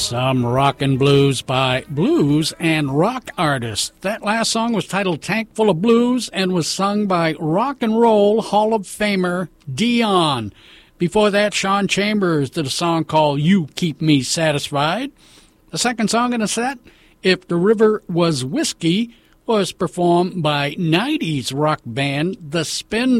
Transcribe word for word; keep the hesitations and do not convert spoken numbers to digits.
Some rockin' blues by blues and rock artists. That last song was titled Tank Full of Blues and was sung by Rock and Roll Hall of Famer Dion. Before that, Sean Chambers did a song called You Keep Me Satisfied. The second song in the set, If the River Was Whiskey, was performed by nineties rock band The Spin